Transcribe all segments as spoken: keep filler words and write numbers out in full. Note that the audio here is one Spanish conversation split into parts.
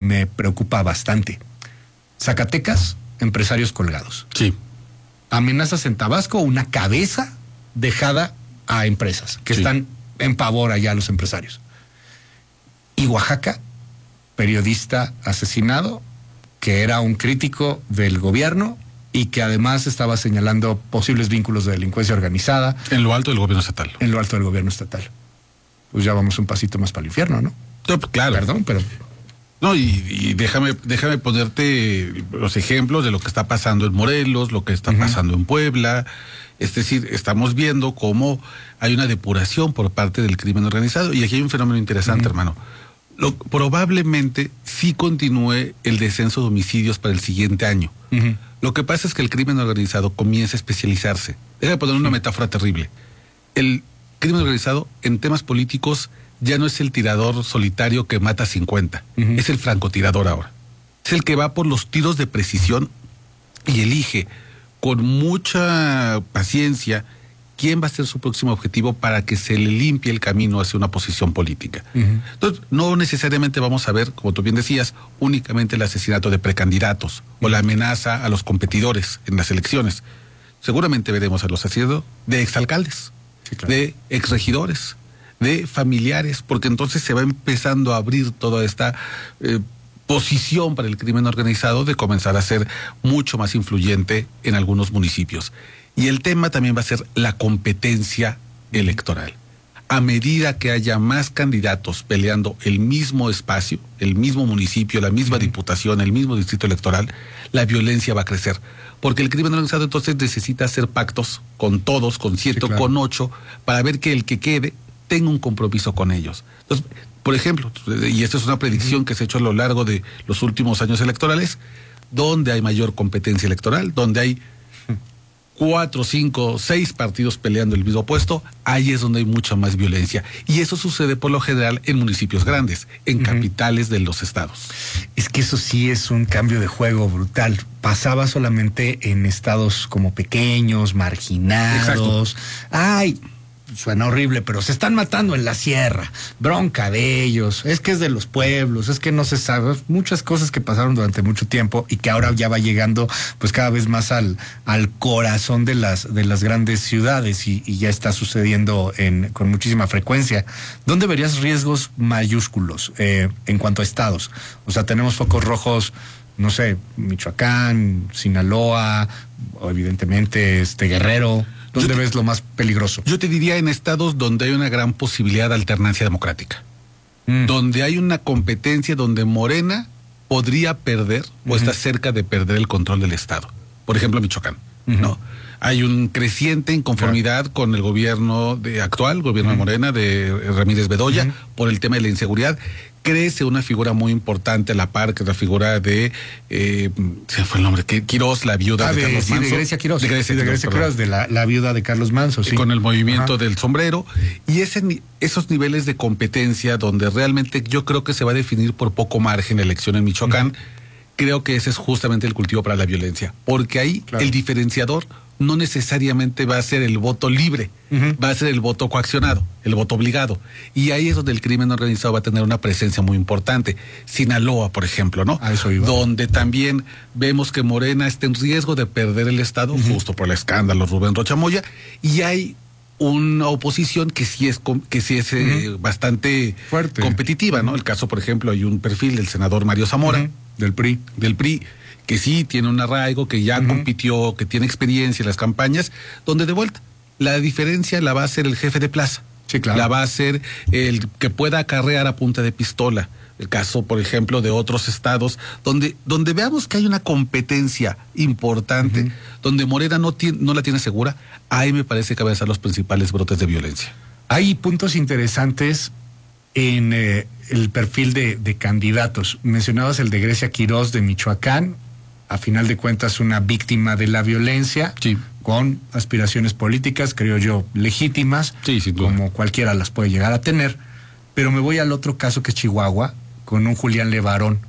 me preocupa bastante. Zacatecas, empresarios colgados. Sí. Amenazas en Tabasco, una cabeza dejada a empresas que sí. están en pavor allá los empresarios. Y Oaxaca, periodista asesinado, que era un crítico del gobierno y que además estaba señalando posibles vínculos de delincuencia organizada. En lo alto del gobierno estatal. En lo alto del gobierno estatal. Pues ya vamos un pasito más para el infierno, ¿no? No, claro. Perdón, pero... No, y, y déjame, déjame ponerte los ejemplos de lo que está pasando en Morelos, lo que está uh-huh. pasando en Puebla. Es decir, estamos viendo cómo hay una depuración por parte del crimen organizado. Y aquí hay un fenómeno interesante, uh-huh. hermano. Lo, probablemente sí continúe el descenso de homicidios para el siguiente año. Uh-huh. Lo que pasa es que el crimen organizado comienza a especializarse. Déjame poner una uh-huh. metáfora terrible. El crimen organizado en temas políticos ya no es el tirador solitario que mata cincuenta, uh-huh. es el francotirador ahora. Es el que va por los tiros de precisión y elige con mucha paciencia quién va a ser su próximo objetivo para que se le limpie el camino hacia una posición política. Uh-huh. Entonces, no necesariamente vamos a ver, como tú bien decías, únicamente el asesinato de precandidatos uh-huh. o la amenaza a los competidores en las elecciones. Seguramente veremos a los asesinatos de exalcaldes, sí, claro. de exregidores, de familiares, porque entonces se va empezando a abrir toda esta eh, posición para el crimen organizado de comenzar a ser mucho más influyente en algunos municipios. Y el tema también va a ser la competencia electoral. A medida que haya más candidatos peleando el mismo espacio, el mismo municipio, la misma diputación, el mismo distrito electoral, la violencia va a crecer. Porque el crimen organizado entonces necesita hacer pactos con todos, con siete, sí, claro. con ocho, para ver que el que quede tenga un compromiso con ellos. Entonces, por ejemplo, y esta es una predicción que se ha hecho a lo largo de los últimos años electorales, donde hay mayor competencia electoral, donde hay cuatro, cinco, seis partidos peleando el mismo puesto, ahí es donde hay mucha más violencia. Y eso sucede por lo general en municipios grandes, en uh-huh. capitales de los estados. Es que eso sí es un cambio de juego brutal. Pasaba solamente en estados como pequeños, marginados. Exacto. Ay, suena horrible, pero se están matando en la sierra, bronca de ellos, es que es de los pueblos, es que no se sabe, muchas cosas que pasaron durante mucho tiempo y que ahora ya va llegando pues cada vez más al, al corazón de las, de las grandes ciudades y, y ya está sucediendo en, con muchísima frecuencia. ¿Dónde verías riesgos mayúsculos eh, en cuanto a estados? O sea, tenemos focos rojos, no sé, Michoacán, Sinaloa, o evidentemente este Guerrero. ¿Dónde te, ves lo más peligroso? Yo te diría en estados donde hay una gran posibilidad de alternancia democrática. Mm. Donde hay una competencia donde Morena podría perder uh-huh. o está cerca de perder el control del estado. Por ejemplo, Michoacán, uh-huh. ¿no? Hay un creciente inconformidad claro. con el gobierno de, actual, el gobierno uh-huh. de Morena, de Ramírez Bedoya, uh-huh. por el tema de la inseguridad. Crece una figura muy importante a la par, que es la figura de, eh, se fue el nombre, Quirós, la viuda ah, de, de Carlos sí, Manso. De Grecia Quirós. De Grecia, de Grecia Quirós, de la, la viuda de Carlos Manso, sí. Con el movimiento Ajá. del sombrero. Y ese, esos niveles de competencia donde realmente yo creo que se va a definir por poco margen la elección en Michoacán, uh-huh. creo que ese es justamente el cultivo para la violencia. Porque ahí claro. el diferenciador no necesariamente va a ser el voto libre, uh-huh. va a ser el voto coaccionado, el voto obligado. Y ahí es donde el crimen organizado va a tener una presencia muy importante. Sinaloa, por ejemplo, ¿no? A eso iba. Donde también vemos que Morena está en riesgo de perder el estado, uh-huh. justo por el escándalo Rubén Rocha Moya, y hay una oposición que sí es que sí es uh-huh. eh, bastante fuerte, competitiva, ¿no? El caso, por ejemplo, hay un perfil del senador Mario Zamora, uh-huh. del P R I, del P R I, que sí tiene un arraigo, que ya uh-huh. compitió, que tiene experiencia en las campañas, donde de vuelta, la diferencia la va a hacer el jefe de plaza. Sí, claro. La va a hacer el que pueda acarrear a punta de pistola. El caso, por ejemplo, de otros estados, donde, donde veamos que hay una competencia importante, uh-huh. donde Morena no, tiene, no la tiene segura, ahí me parece que van a estar los principales brotes de violencia. Hay puntos interesantes en eh, el perfil de, de candidatos. Mencionabas el de Grecia Quirós de Michoacán, a final de cuentas una víctima de la violencia, sí. con aspiraciones políticas, creo yo, legítimas, sí, sin duda. Como cualquiera las puede llegar a tener. Pero me voy al otro caso que es Chihuahua, con un Julián Levarón,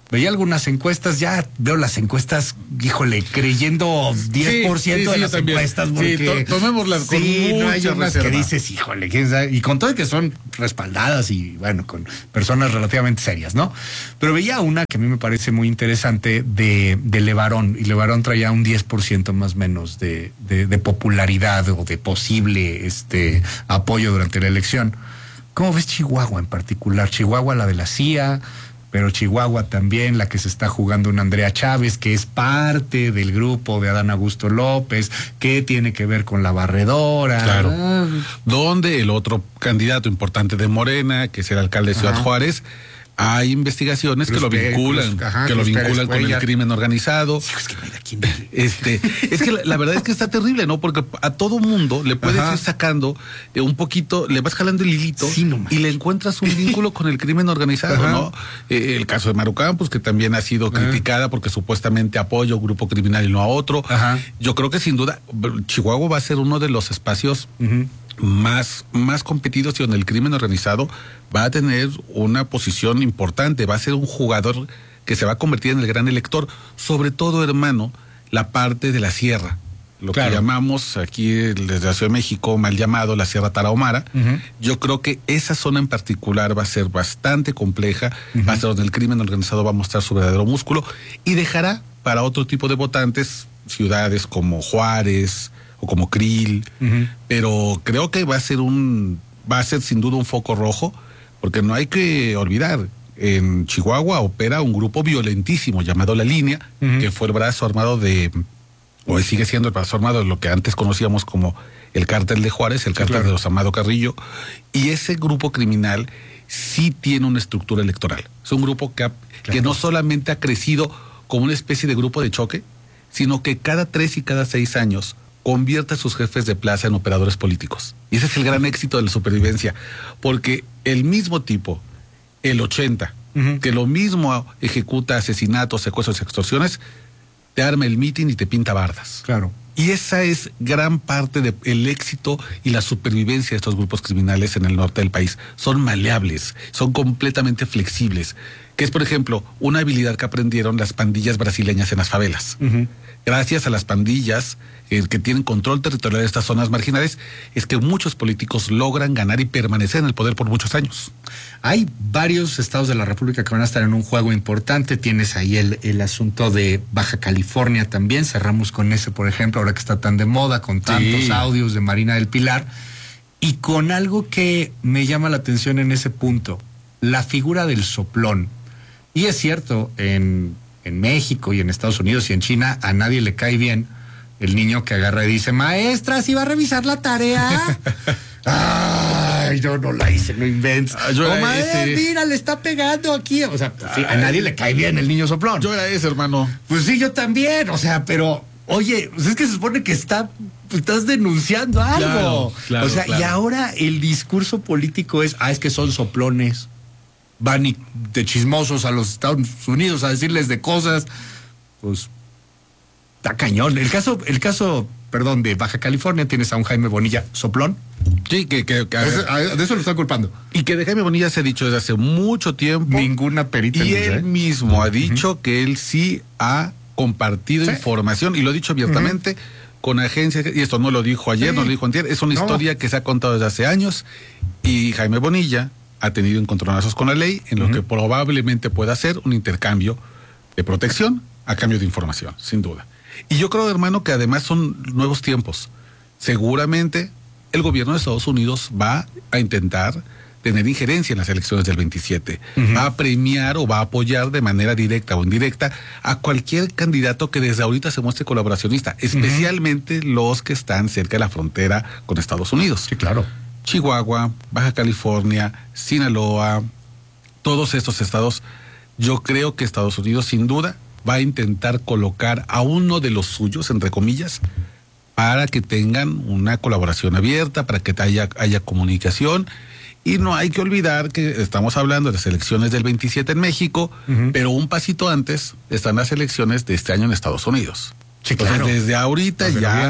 veía algunas encuestas, ya veo las encuestas, híjole, creyendo diez por ciento sí, sí, de sí, las encuestas. Porque, sí, to tomémoslas con sí, mucha no hay unas reserva. Que dices, híjole, quién sabe, y con todo que son respaldadas y bueno, con personas relativamente serias, ¿no? Pero veía una que a mí me parece muy interesante de, de Levarón, y Levarón traía un diez por ciento más o menos de, de, de popularidad o de posible este apoyo durante la elección. ¿Cómo ves Chihuahua en particular? Chihuahua, la de la C I A, pero Chihuahua también, la que se está jugando una Andrea Chávez, que es parte del grupo de Adán Augusto López, que tiene que ver con la barredora. Claro. Ah. Donde el otro candidato importante de Morena, que es el alcalde de Ciudad Ajá. Juárez, hay investigaciones Cruz que lo vinculan, Cruz, ajá, que Cruz lo vinculan con el crimen organizado. Sí, es que mira quién este, es que la, la verdad es que está terrible, ¿no? Porque a todo mundo le puedes ajá. ir sacando eh, un poquito, le vas jalando el hilito sí, no y le encuentras un vínculo con el crimen organizado, ajá. ¿no? Eh, el caso de Maru Campos, que también ha sido ajá. criticada porque supuestamente apoya a un grupo criminal y no a otro. Ajá. Yo creo que sin duda Chihuahua va a ser uno de los espacios uh-huh. más, más competidos y donde el crimen organizado va a tener una posición importante, va a ser un jugador que se va a convertir en el gran elector, sobre todo, hermano, la parte de la sierra, lo claro. que llamamos aquí desde la Ciudad de México, mal llamado la Sierra Tarahumara. Uh-huh. Yo creo que esa zona en particular va a ser bastante compleja, uh-huh. va a ser donde el crimen organizado va a mostrar su verdadero músculo y dejará para otro tipo de votantes ciudades como Juárez o como Krill, uh-huh. pero creo que va a ser un, va a ser sin duda un foco rojo, porque no hay que olvidar, en Chihuahua opera un grupo violentísimo llamado La Línea, uh-huh. que fue el brazo armado de, o sigue siendo el brazo armado de lo que antes conocíamos como el cártel de Juárez, el sí, cártel claro. de los Amado Carrillo, y ese grupo criminal sí tiene una estructura electoral. Es un grupo que, ha, claro. que no solamente ha crecido como una especie de grupo de choque, sino que cada tres y cada seis años convierte a sus jefes de plaza en operadores políticos. Y ese es el gran éxito de la supervivencia, porque el mismo tipo, el ochenta, uh-huh. que lo mismo ejecuta asesinatos, secuestros y extorsiones, te arma el mitin y te pinta bardas. Claro. Y esa es gran parte del éxito y la supervivencia de estos grupos criminales en el norte del país. Son maleables, son completamente flexibles, que es, por ejemplo, una habilidad que aprendieron las pandillas brasileñas en las favelas. Uh-huh. Gracias a las pandillas eh, que tienen control territorial de estas zonas marginales, es que muchos políticos logran ganar y permanecer en el poder por muchos años. Hay varios estados de la República que van a estar en un juego importante. Tienes ahí el, el asunto de Baja California también. Cerramos con ese, por ejemplo, ahora que está tan de moda, con tantos sí. audios de Marina del Pilar. Y con algo que me llama la atención en ese punto, la figura del soplón. Y es cierto, en, en México y en Estados Unidos y en China a nadie le cae bien el niño que agarra y dice, maestra, ¿sí va a revisar la tarea? Ay, yo no la hice, no inventes. Ah, yo oh, madre, ese. Mira, le está pegando aquí. O sea, pues, sí, a nadie le cae bien el niño soplón. Yo era ese, hermano. Pues sí, yo también. O sea, pero, oye, pues es que se supone que está, pues, estás denunciando algo. Claro, claro, o sea, claro. Y ahora el discurso político es, ah, es que son soplones. Van y de chismosos a los Estados Unidos a decirles de cosas. Pues está cañón. El caso, el caso, perdón, de Baja California, tienes a un Jaime Bonilla soplón. Sí, que, que, que de eso lo están culpando. Y que de Jaime Bonilla se ha dicho desde hace mucho tiempo. Ninguna perita. Y él ¿eh? mismo ha dicho uh-huh. que él sí ha compartido ¿Sí? información, y lo ha dicho abiertamente, uh-huh. con agencias, y esto no lo dijo ayer, sí. no lo dijo antier, es una no. historia que se ha contado desde hace años, y Jaime Bonilla ha tenido encontronazos con la ley, en lo uh-huh. que probablemente pueda ser un intercambio de protección a cambio de información, sin duda. Y yo creo, hermano, que además son nuevos tiempos. Seguramente el gobierno de Estados Unidos va a intentar tener injerencia en las elecciones del veintisiete. Uh-huh. Va a premiar o va a apoyar de manera directa o indirecta a cualquier candidato que desde ahorita se muestre colaboracionista, especialmente uh-huh. los que están cerca de la frontera con Estados Unidos. Sí, claro. Chihuahua, Baja California, Sinaloa, todos estos estados, yo creo que Estados Unidos sin duda va a intentar colocar a uno de los suyos, entre comillas, para que tengan una colaboración abierta, para que haya, haya comunicación. Y no hay que olvidar que estamos hablando de las elecciones del veintisiete en México, uh-huh. pero un pasito antes están las elecciones de este año en Estados Unidos. Sí, claro. Entonces, desde ahorita desde ya noviembre.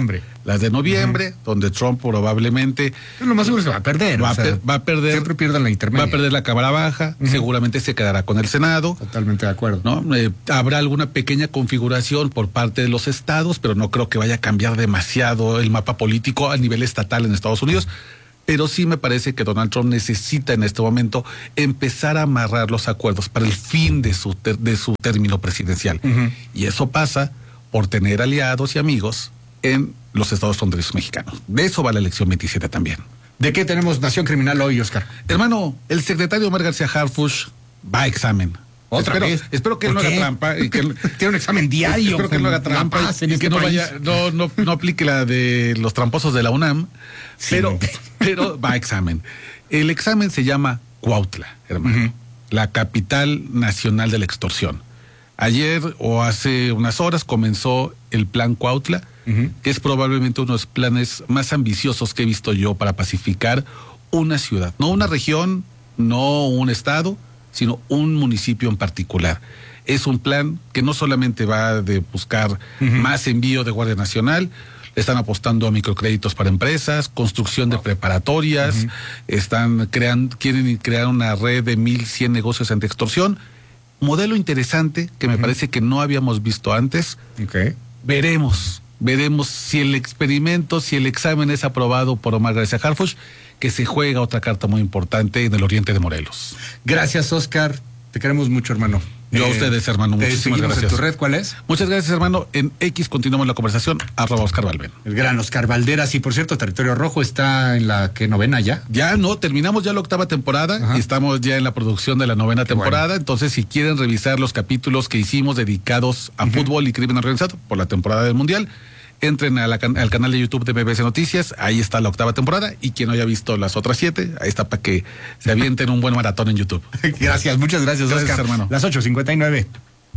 Las de noviembre, uh-huh. donde Trump probablemente... Pero lo más seguro es que va a perder. Va, o sea, per, va a perder... Siempre pierden la intermedia. Va a perder la Cámara Baja, uh-huh. seguramente se quedará con el Senado. Totalmente de acuerdo. ¿No? Eh, habrá alguna pequeña configuración por parte de los estados, pero no creo que vaya a cambiar demasiado el mapa político a nivel estatal en Estados Unidos. Pero sí me parece que Donald Trump necesita en este momento empezar a amarrar los acuerdos para el fin de su, ter, de su término presidencial. Uh-huh. Y eso pasa por tener aliados y amigos en los estados fronterizos mexicanos. De eso va la elección veintisiete también. ¿De qué tenemos Nación Criminal hoy, Oscar? Hermano, el secretario Omar García Harfuch va a examen. ¿Otra espero, vez? Espero que él no haga trampa. Y que tiene un examen diario. Espero que no haga trampa y, y este que no país. vaya, no, no, no aplique la de los tramposos de la UNAM. Sí. Pero, pero va a examen. El examen se llama Cuautla, hermano. Uh-huh. La capital nacional de la extorsión. Ayer o hace unas horas comenzó el plan Cuautla, uh-huh. que es probablemente uno de los planes más ambiciosos que he visto yo para pacificar una ciudad. No una región, no un estado, sino un municipio en particular. Es un plan que no solamente va de buscar uh-huh. más envío de Guardia Nacional, están apostando a microcréditos para empresas, construcción de preparatorias, uh-huh. están creando, quieren crear una red de mil cien negocios ante extorsión. Modelo interesante que me uh-huh. parece que no habíamos visto antes. Okay. Veremos, veremos si el experimento, si el examen es aprobado por Omar García Harfuch, que se juega otra carta muy importante en el oriente de Morelos. Gracias, Oscar. Te queremos mucho, hermano. Yo eh, a ustedes, hermano. Muchísimas gracias. ¿En tu red cuál es? Muchas gracias, hermano. En X continuamos la conversación. Arroba Oscar Valverde. El gran Oscar Valderas. Y por cierto, Territorio Rojo está en la que novena ya. Ya no, terminamos ya la octava temporada. Ajá. Y estamos ya en la producción de la novena Qué temporada. Bueno. Entonces, si quieren revisar los capítulos que hicimos dedicados a uh-huh. fútbol y crimen organizado por la temporada del Mundial, entren a la, al canal de YouTube de B B C Noticias, ahí está la octava temporada, y quien no haya visto las otras siete, ahí está para que se avienten un buen maratón en YouTube. Gracias, muchas gracias, gracias Oscar. hermano. Las ocho cincuenta y nueve.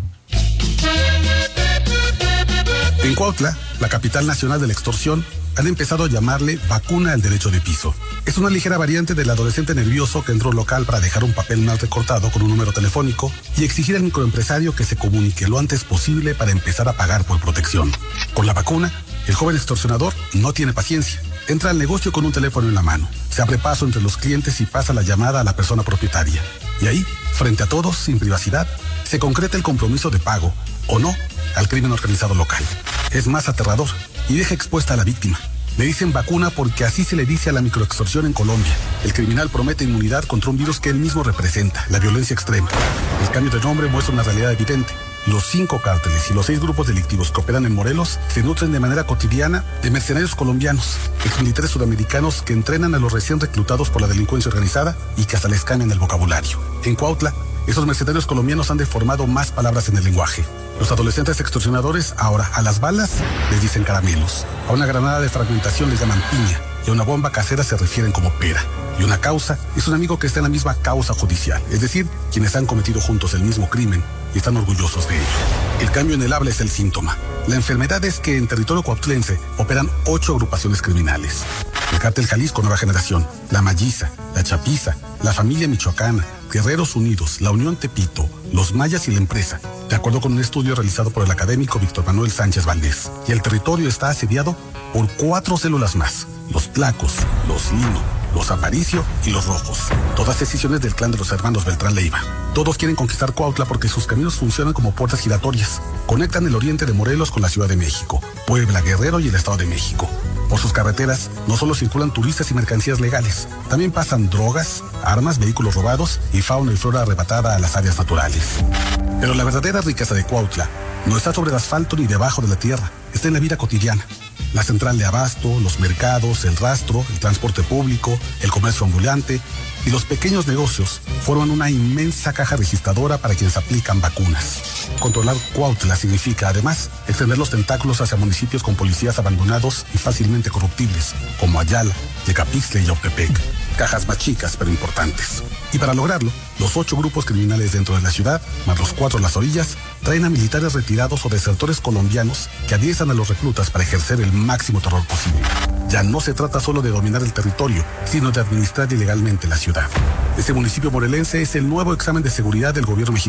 En Cuautla, la capital nacional de la extorsión, han empezado a llamarle vacuna al derecho de piso. Es una ligera variante del adolescente nervioso que entró al local para dejar un papel mal recortado con un número telefónico y exigir al microempresario que se comunique lo antes posible para empezar a pagar por protección. Con la vacuna, el joven extorsionador no tiene paciencia. Entra al negocio con un teléfono en la mano, se abre paso entre los clientes y pasa la llamada a la persona propietaria. Y ahí, frente a todos, sin privacidad, se concreta el compromiso de pago, o no, al crimen organizado local. Es más aterrador y deja expuesta a la víctima. Le dicen vacuna porque así se le dice a la microextorsión en Colombia. El criminal promete inmunidad contra un virus que él mismo representa, la violencia extrema. El cambio de nombre muestra una realidad evidente. Los cinco cárteles y los seis grupos delictivos que operan en Morelos se nutren de manera cotidiana de mercenarios colombianos, exmilitares sudamericanos que entrenan a los recién reclutados por la delincuencia organizada y que hasta les cambian el vocabulario. En Cuautla, esos mercenarios colombianos han deformado más palabras en el lenguaje. Los adolescentes extorsionadores ahora a las balas les dicen caramelos, a una granada de fragmentación les llaman piña y a una bomba casera se refieren como pera. Y una causa es un amigo que está en la misma causa judicial, es decir, quienes han cometido juntos el mismo crimen y están orgullosos de ello. El cambio en el habla es el síntoma. La enfermedad es que en territorio cuautlense operan ocho agrupaciones criminales. El Cártel Jalisco Nueva Generación, La Malliza, La Chapiza, La Familia Michoacana, Guerreros Unidos, La Unión Tepito, Los Mayas y La Empresa, de acuerdo con un estudio realizado por el académico Víctor Manuel Sánchez Valdés. Y el territorio está asediado por cuatro células más, los Tlacos, los Lino, los Aparicio y los Rojos, todas decisiones del clan de los hermanos Beltrán Leiva. Todos quieren conquistar Cuautla porque sus caminos funcionan como puertas giratorias. Conectan el oriente de Morelos con la Ciudad de México, Puebla, Guerrero y el Estado de México. Por sus carreteras no solo circulan turistas y mercancías legales, también pasan drogas, armas, vehículos robados y fauna y flora arrebatada a las áreas naturales. Pero la verdadera riqueza de Cuautla no está sobre el asfalto ni debajo de la tierra, está en la vida cotidiana. La central de abasto, los mercados, el rastro, el transporte público, el comercio ambulante y los pequeños negocios forman una inmensa caja registradora para quienes aplican vacunas. Controlar Cuautla significa, además, extender los tentáculos hacia municipios con policías abandonados y fácilmente corruptibles, como Ayala, Yecapixtle y Yautepec. Cajas más chicas, pero importantes. Y para lograrlo, los ocho grupos criminales dentro de la ciudad, más los cuatro en las orillas, traen a militares retirados o desertores colombianos que adiestran a los reclutas para ejercer el máximo terror posible. Ya no se trata solo de dominar el territorio, sino de administrar ilegalmente la ciudad. Este municipio morelense es el nuevo examen de seguridad del gobierno mexicano.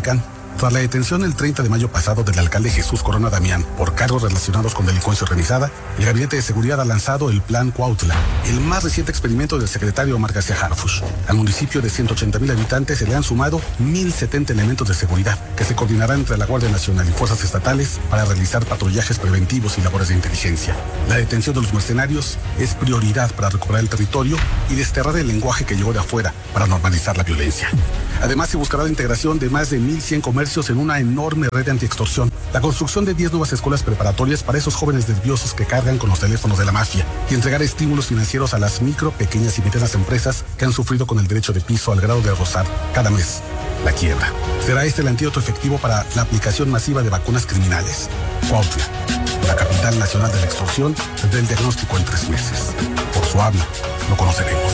Tras la detención el treinta de mayo pasado del alcalde Jesús Corona Damián por cargos relacionados con delincuencia organizada, el Gabinete de Seguridad ha lanzado el Plan Cuautla, el más reciente experimento del secretario Omar García Harfuch. Al municipio de ciento ochenta mil habitantes se le han sumado mil setenta elementos de seguridad que se coordinarán entre la Guardia Nacional y fuerzas estatales para realizar patrullajes preventivos y labores de inteligencia. La detención de los mercenarios es prioridad para recuperar el territorio y desterrar el lenguaje que llegó de afuera para normalizar la violencia. Además, se buscará la integración de más de mil cien comercios en una enorme red de antiextorsión, la construcción de diez nuevas escuelas preparatorias para esos jóvenes desviosos que cargan con los teléfonos de la mafia y entregar estímulos financieros a las micro, pequeñas y medianas empresas que han sufrido con el derecho de piso al grado de rozar cada mes la quiebra. Será este el antídoto efectivo para la aplicación masiva de vacunas criminales. Cuautla, la capital nacional de la extorsión, tendrá el diagnóstico en tres meses. Por su habla, lo conoceremos.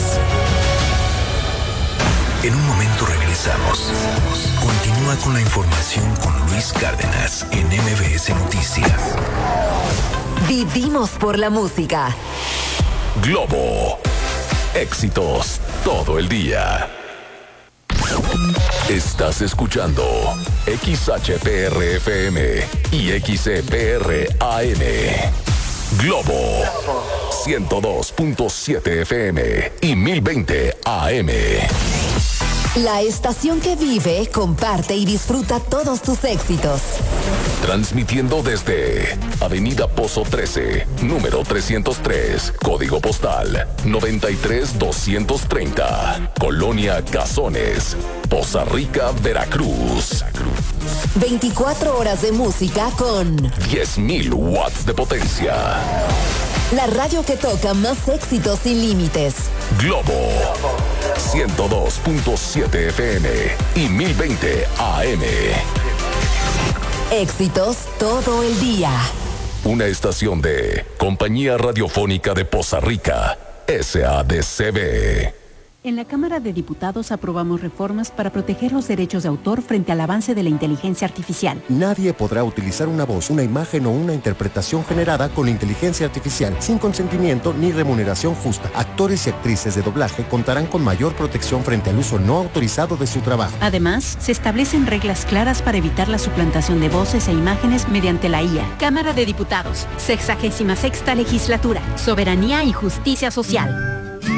En un momento regresamos. Continúa con la información con Luis Cárdenas en M B S Noticias. Vivimos por la música. Globo. Éxitos todo el día. Estás escuchando X H P R F M y X E P R A M. Globo ciento dos punto siete F M y mil veinte A M. La estación que vive, comparte y disfruta todos tus éxitos. Transmitiendo desde Avenida Pozo trece, número trescientos tres, código postal noventa y tres doscientos treinta, Colonia Cazones, Poza Rica, Veracruz. veinticuatro horas de música con diez mil watts de potencia. La radio que toca más éxitos sin límites. Globo ciento dos punto siete F M y mil veinte A M. Éxitos todo el día. Una estación de Compañía Radiofónica de Poza Rica, S A D C B. En la Cámara de Diputados aprobamos reformas para proteger los derechos de autor frente al avance de la inteligencia artificial. Nadie podrá utilizar una voz, una imagen o una interpretación generada con inteligencia artificial sin consentimiento ni remuneración justa. Actores y actrices de doblaje contarán con mayor protección frente al uso no autorizado de su trabajo. Además, se establecen reglas claras para evitar la suplantación de voces e imágenes mediante la I A. Cámara de Diputados, sexagésima sexta legislatura, soberanía y justicia social.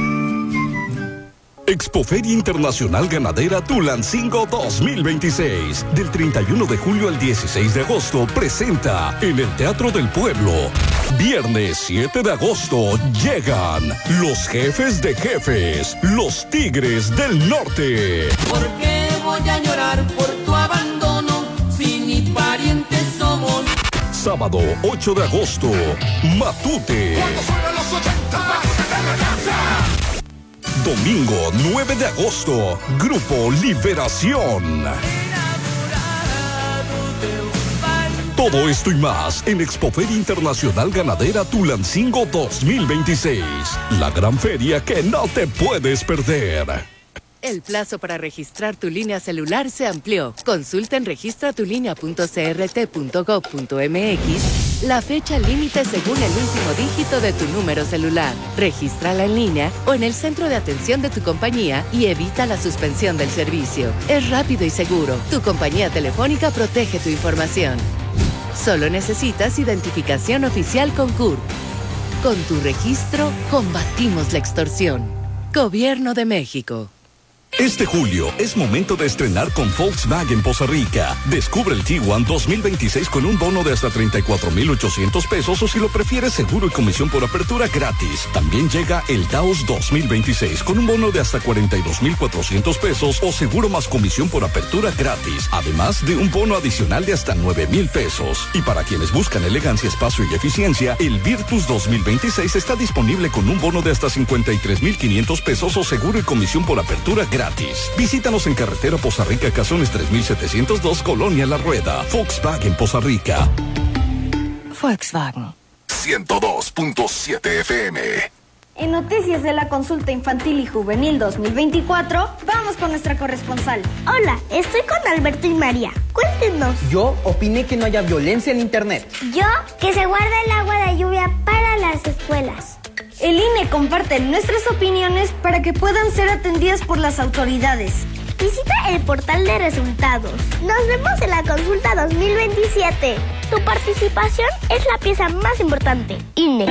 Expoferia Internacional Ganadera Tulancingo dos mil veintiséis. Del treinta y uno de julio al dieciséis de agosto presenta en el Teatro del Pueblo. Viernes siete de agosto llegan los jefes de jefes, los Tigres del Norte. ¿Por qué voy a llorar por tu abandono si ni parientes somos? Sábado ocho de agosto, Matute. Cuando suenan los ochenta, de la casa. Domingo nueve de agosto, Grupo Liberación. Todo esto y más en Expoferia Internacional Ganadera Tulancingo dos mil veintiséis. La gran feria que no te puedes perder. El plazo para registrar tu línea celular se amplió. Consulta en registra tu línea punto c r t punto gov punto m x la fecha límite según el último dígito de tu número celular. Regístrala en línea o en el centro de atención de tu compañía y evita la suspensión del servicio. Es rápido y seguro. Tu compañía telefónica protege tu información. Solo necesitas identificación oficial con C U R. Con tu registro, combatimos la extorsión. Gobierno de México. Este julio es momento de estrenar con Volkswagen Poza Rica. Descubre el Tiguan dos mil veintiséis con un bono de hasta treinta y cuatro mil ochocientos pesos o si lo prefieres seguro y comisión por apertura gratis. También llega el Taos dos mil veintiséis con un bono de hasta cuarenta y dos mil cuatrocientos pesos o seguro más comisión por apertura gratis. Además de un bono adicional de hasta nueve mil pesos. Y para quienes buscan elegancia, espacio y eficiencia, el Virtus dos mil veintiséis está disponible con un bono de hasta cincuenta y tres mil quinientos pesos o seguro y comisión por apertura gratis. Gratis. Visítanos en carretera Poza Rica, Cazones tres mil setecientos dos, Colonia La Rueda. Volkswagen Poza Rica. Volkswagen. ciento dos punto siete F M. En noticias de la consulta infantil y juvenil dos mil veinticuatro, vamos con nuestra corresponsal. Hola, estoy con Alberto y María. Cuéntenos. Yo opiné que no haya violencia en internet. Yo, que se guarda el agua de lluvia para las escuelas. El I N E comparte nuestras opiniones para que puedan ser atendidas por las autoridades. Visita el portal de resultados. Nos vemos en la consulta dos mil veintisiete. Tu participación es la pieza más importante. I N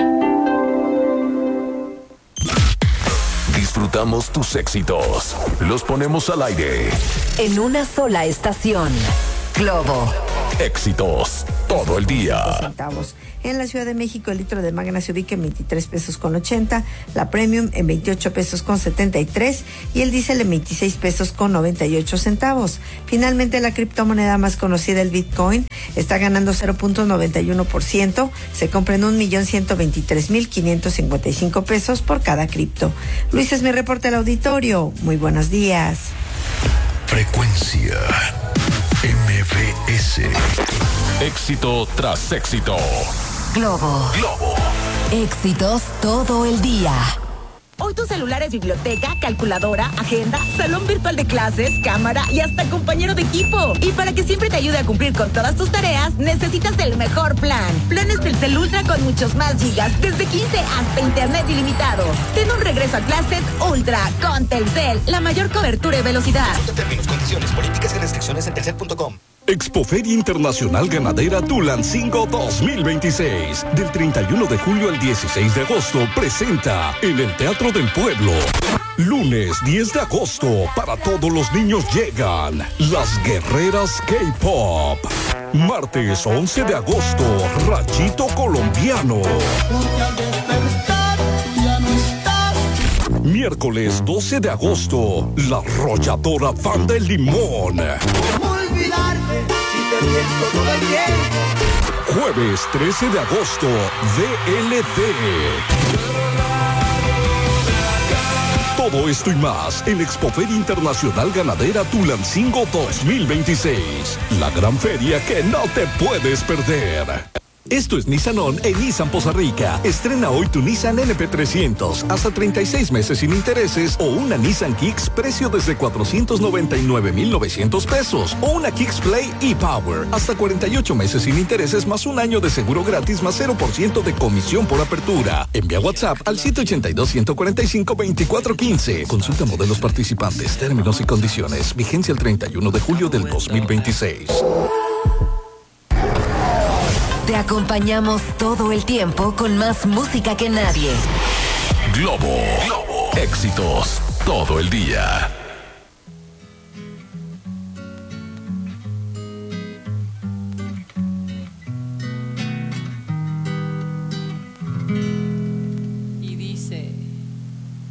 E. Disfrutamos tus éxitos. Los ponemos al aire. En una sola estación. Globo. Éxitos todo el día. Centavos. En la Ciudad de México, el litro de Magna se ubica en veintitrés pesos con ochenta, la Premium en veintiocho pesos con setenta y tres y el diésel en veintiséis pesos con noventa y ocho centavos. Finalmente, la criptomoneda más conocida, el Bitcoin, está ganando cero punto noventa y uno por ciento. Se compra en un millón ciento veintitrés mil quinientos cincuenta y cinco pesos por cada cripto. Luis, es mi reporte al auditorio. Muy buenos días. Frecuencia M B S. Éxito tras éxito. Globo. Globo. Éxitos todo el día. Hoy tu celular es biblioteca, calculadora, agenda, salón virtual de clases, cámara y hasta compañero de equipo. Y para que siempre te ayude a cumplir con todas tus tareas, necesitas el mejor plan. Planes Telcel Ultra con muchos más gigas, desde quince hasta internet ilimitado. Ten un regreso a clases Ultra con Telcel, la mayor cobertura y velocidad. Términos, condiciones, políticas y restricciones en telcel punto com. Expoferia Internacional Ganadera Tulancingo dos mil veintiséis. Del treinta y uno de julio al dieciséis de agosto presenta en el Teatro del Pueblo. Lunes diez de agosto, para todos los niños llegan Las Guerreras K-Pop. Martes once de agosto, Rayito Colombiano. Miércoles doce de agosto, La Arrolladora Banda El Limón. Jueves trece de agosto, D L D. Todo esto y más en Expoferia Internacional Ganadera Tulancingo dos mil veintiséis. La gran feria que no te puedes perder. Esto es Nissan On en Nissan Poza Rica. Estrena hoy tu Nissan N P trescientos, hasta treinta y seis meses sin intereses, o una Nissan Kicks, precio desde cuatrocientos noventa y nueve mil novecientos pesos, o una Kicks Play e-Power, hasta cuarenta y ocho meses sin intereses, más un año de seguro gratis, más cero por ciento de comisión por apertura. Envía WhatsApp al siete ocho dos, uno cuatro cinco, dos cuatro uno cinco. Consulta modelos participantes, términos y condiciones. Vigencia el treinta y uno de julio del dos mil veintiséis. Te acompañamos todo el tiempo con más música que nadie. Globo. Globo. Éxitos todo el día.